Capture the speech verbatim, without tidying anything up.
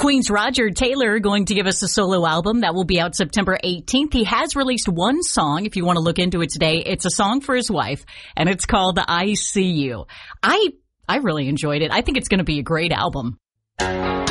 Queen's Roger Taylor going to give us a solo album that will be out September eighteenth. He has released one song, if you want to look into it today. It's a song for his wife, and it's called I See You. I, I really enjoyed it. I think it's going to be a great album.